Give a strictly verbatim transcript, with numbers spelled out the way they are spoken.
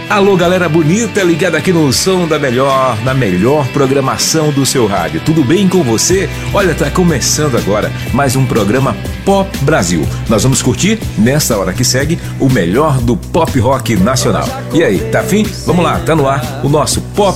Alô, galera bonita, ligada aqui no som da melhor, na melhor programação do seu rádio. Tudo bem com você? Olha, tá começando agora mais um programa Pop Brasil. Nós vamos curtir, nesta hora que segue, o melhor do pop rock nacional. E aí, tá afim? Vamos lá, tá no ar o nosso Pop